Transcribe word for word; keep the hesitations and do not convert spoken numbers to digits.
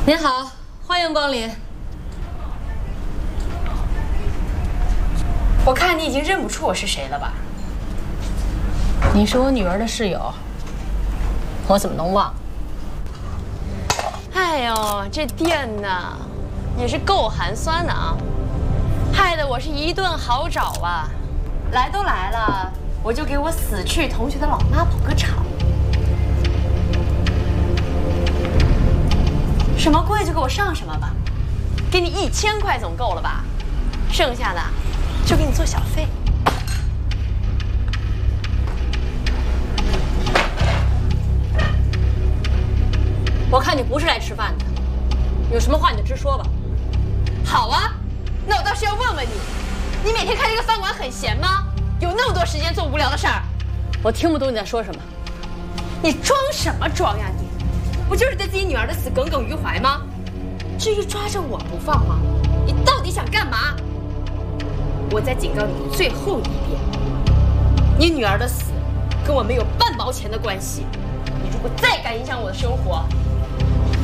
您好，欢迎光临。 我看你已经认不出我是谁了吧？ 你是我女儿的室友，我怎么能忘？ 哎呦，这店呢，也是够寒酸的啊，害得我是一顿好找啊。来都来了，我就给我死去同学的老妈捧个场。什么贵就给我上什么吧，给你一千块总够了吧？剩下的就给你做小费。 我看你不是来吃饭的，有什么话你就直说吧。 好啊，那我倒是要问问你，你每天开这个饭馆很闲吗？有那么多时间做无聊的事儿？ 我听不懂你在说什么。 你装什么装呀你？不就是对自己女儿的死耿耿于怀吗？至于抓着我不放吗？你到底想干嘛？我再警告你最后一遍，你女儿的死跟我没有半毛钱的关系。你如果再敢影响我的生活，